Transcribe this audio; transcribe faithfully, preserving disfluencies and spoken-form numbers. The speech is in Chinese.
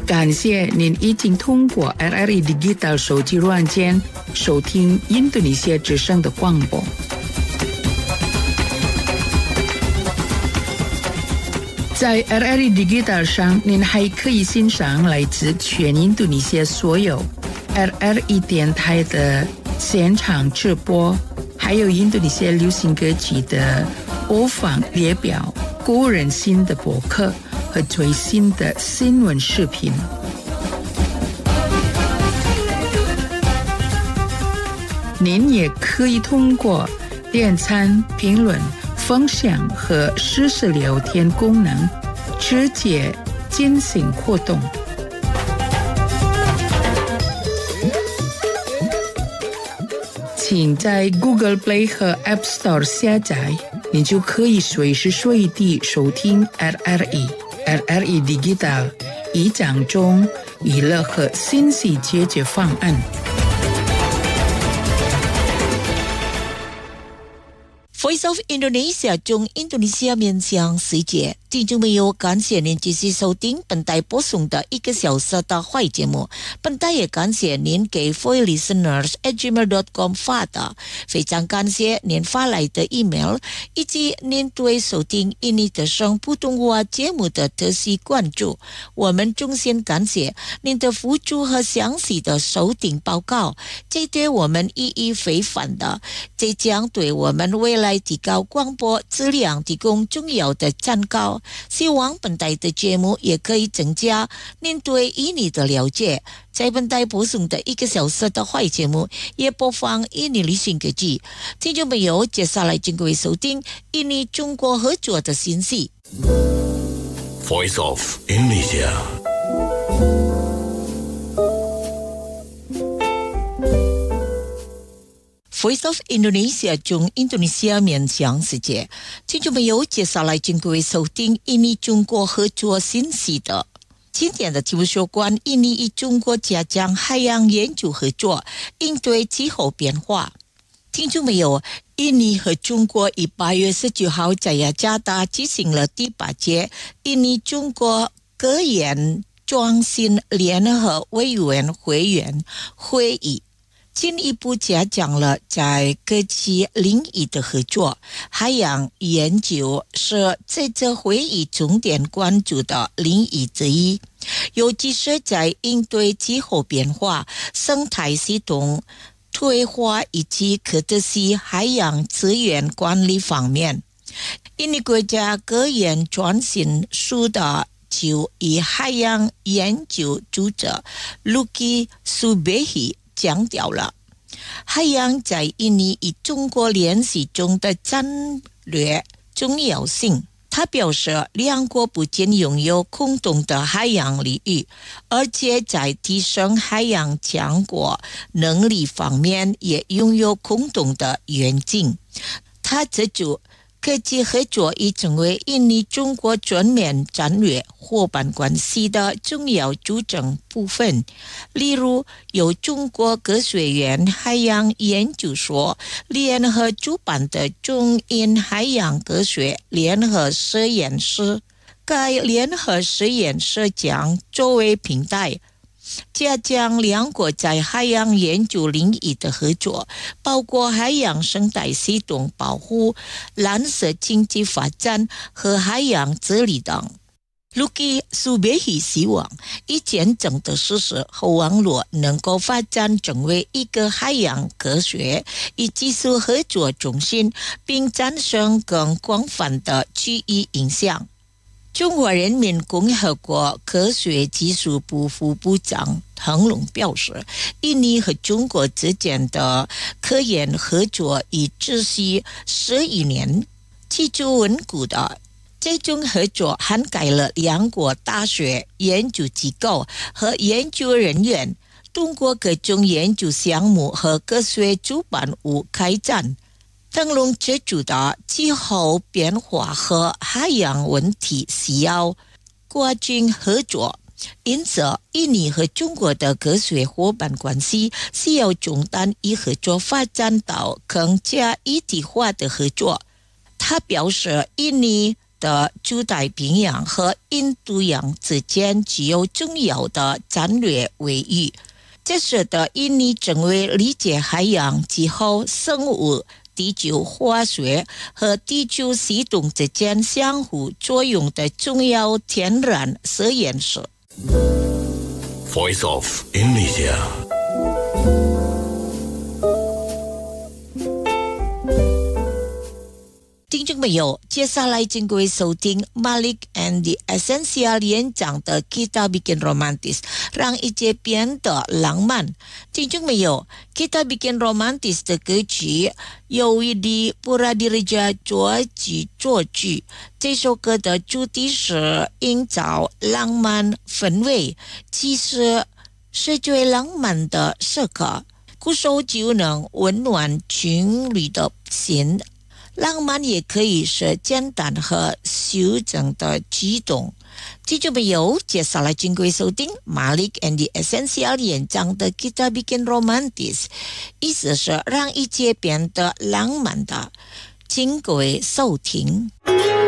感谢您已经通过 R R I Digital 手机软件收听印度尼西亚之声的广播。在 R R I Digital 上，您还可以欣赏来自全印度尼西亚所有 R R I 电台的现场直播，还有印度尼西亚流行歌曲的播放列表、个人新的博客和最新的新闻视频。您也可以通过点赞、评论、分享和实时聊天功能直接进行互动。请在 Google Play 和 App Store 下载，你就可以随时随地收听 R R I。R R I Digital 以讲中娱乐和信息解决方案。 Voice of Indonesia 中印度尼西亚面向世界，听众朋友，感谢您继续收听本台播送的一个小时的华语节目。本台也感谢您给 voice listeners at gmail dot com 发的，非常感谢您发来的 email， 以及您对收听印尼的声普通话节目的特细关注。我们衷心感谢您的付出和详细的收听报告，这对我们意义非凡的，这将对我们未来提高广播质量提供重要的参考。希望本台的节目也可以增加您对印尼的了解。在本台播送的一个小时的华语节目也播放印尼旅行歌曲。听众朋友，接下来请各位收听印尼中国合作的信息。 Voice of Indonesia。 Voice of Indonesia 中印度尼西亚面向世界，听众朋友，接下来请各位收听印尼中国合作信息的。今天的题目有关印尼与中国加强海洋研究合作，应对气候变化。听众朋友，印尼和中国于八月十九号在雅加达举行了第八届印尼中国科研创新联合委员会员会议，进一步加强了在各级领域的合作。海洋研究是这次会议重点关注的领域之一，尤其是在应对气候变化、生态系统退化以及可持续海洋资源管理方面。印尼国家科研创新署的就以海洋研究主者 Lucky Subehi 强调了海洋在印尼与中国联系中的战略重要性。他表示，两国不仅拥有共同的海洋领域，而且在提升海洋强国能力方面也拥有共同的远景。他指出，科技合作已成为印尼中国全面战略伙伴关系的重要组成部分。例如，由中国科学院海洋研究所联合主办的中印海洋科学联合实验室，该联合实验室将作为平台，加强两国在海洋研究领域的合作，包括海洋生态系统保护、蓝色经济发展和海洋治理等。Lucky Subehi 希望以见证的事实和网络能够发展成为一个海洋科学与技术合作中心，并产生更广泛的区域影响。中华人民共和国科学技术部副部长滕龙表示，印尼和中国之间的科研合作已持续十余年，基础稳固的。这种合作涵盖了两国大学、研究机构和研究人员，通过各种研究项目和科学主办物开展。腾龙指出的气候变化和海洋问题需要跨境合作，因此印尼和中国的科学伙伴关系需要中断以合作发展到更加一体化的合作。他表示，印尼的驻太平洋和印度洋之间具有重要的战略位置，这使得印尼成为理解海洋、气候、生物、地球化学和地球系统之间相互作用的重要天然实验室。 Voice of Indonesia。 听众朋友，接下来请各位收听 Malik and the Essential 演讲的 Kita Bikin Romantis， 让一切变得浪漫。听众朋友， Kita Bikin Romantis 的歌曲由Widi Puradiredja作曲作曲，这首歌的主题是营造浪漫氛围，其实是最浪漫的时刻，鼓手就能温暖情侣的心。浪漫也可以是简单和修整的举动。听众朋友，接下来请各位收听 Malik and the Essential 演唱的 Kita Bikin Romantis， 意思是让一切变得浪漫的，请各位收听。